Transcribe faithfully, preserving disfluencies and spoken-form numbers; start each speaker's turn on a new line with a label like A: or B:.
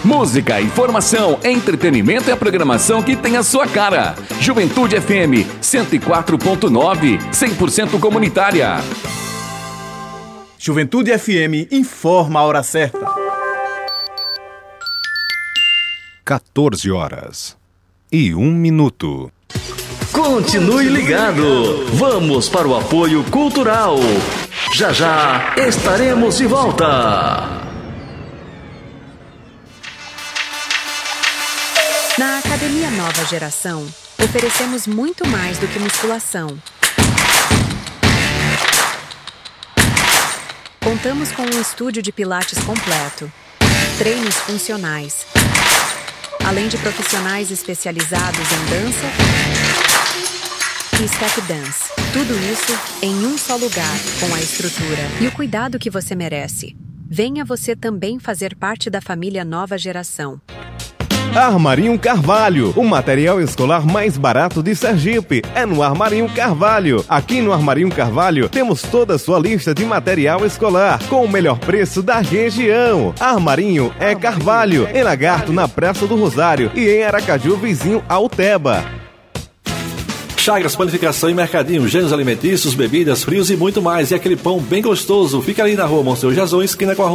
A: Música, informação, entretenimento e a programação que tem a sua cara. Juventude F M cento e quatro ponto nove, cem por cento comunitária.
B: Juventude F M informa a hora certa.
C: quatorze horas e um minuto.
D: Continue ligado. Vamos para o apoio cultural. Já já estaremos de volta.
E: Na Academia Nova Geração, oferecemos muito mais do que musculação. Contamos com um estúdio de pilates completo, treinos funcionais, além de profissionais especializados em dança e step dance. Tudo isso em um só lugar, com a estrutura e o cuidado que você merece. Venha você também fazer parte da família Nova Geração.
F: Armarinho Carvalho, o material escolar mais barato de Sergipe. É no Armarinho Carvalho. Aqui no Armarinho Carvalho temos toda a sua lista de material escolar com o melhor preço da região. Armarinho é Carvalho, em Lagarto, na Praça do Rosário, e em Aracaju, vizinho ao Teba.
G: Chagas, Panificação e Mercadinho, gêneros alimentícios, bebidas, frios e muito mais. E aquele pão bem gostoso. Fica ali na rua Monsenhor Jason, esquina com a